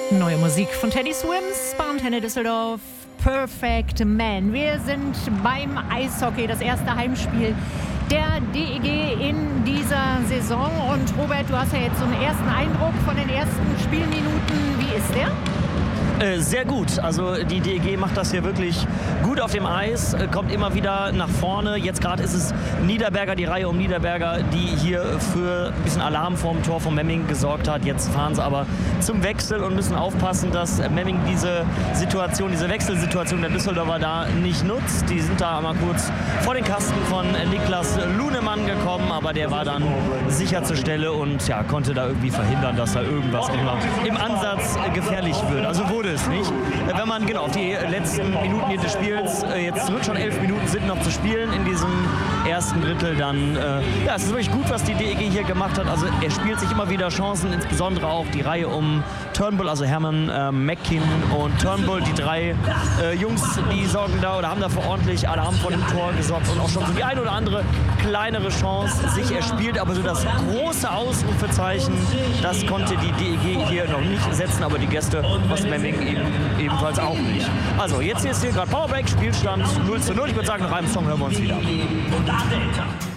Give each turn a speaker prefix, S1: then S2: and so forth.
S1: Neue Musik von Teddy Swims, Bahnantenne Düsseldorf, Perfect Man. Wir sind beim Eishockey, das erste Heimspiel der DEG in dieser Saison. Und Robert, du hast ja jetzt so einen ersten Eindruck von den ersten Spielminuten. Wie ist der?
S2: Sehr gut. Also die DEG macht das hier wirklich gut auf dem Eis, kommt immer wieder nach vorne. Jetzt gerade ist es Niederberger, die Reihe um Niederberger, die hier für ein bisschen Alarm vorm Tor von Memming gesorgt hat. Jetzt fahren sie aber zum Wechsel und müssen aufpassen, dass Memming diese Wechselsituation der Düsseldorfer da nicht nutzt. Die sind da einmal kurz vor den Kasten von Niklas Lunemann gekommen, aber der war dann sicher zur Stelle und ja, konnte da irgendwie verhindern, dass da irgendwas im Ansatz gefährlich wird. Also wurde es nicht. Wenn man auf die letzten Minuten des Spiels, jetzt wird schon 11 Minuten sind noch zu spielen in diesem ersten Drittel, dann ja, es ist wirklich gut, was die DEG hier gemacht hat. Also er spielt sich immer wieder Chancen, insbesondere auch die Reihe um Turnbull, also Hermann, Mackin und Turnbull, die drei Jungs, die sorgen da oder haben dafür ordentlich Alarm vor dem Tor gesorgt und auch schon so die eine oder andere kleinere Chance sich erspielt, aber so das große Ausrufezeichen, das konnte die DEG hier noch nicht setzen, aber die Gäste aus Memming ebenfalls auch nicht. Also jetzt ist hier gerade Powerbreak, Spielstand 0:0. Ich würde sagen, nach einem Song hören wir uns wieder.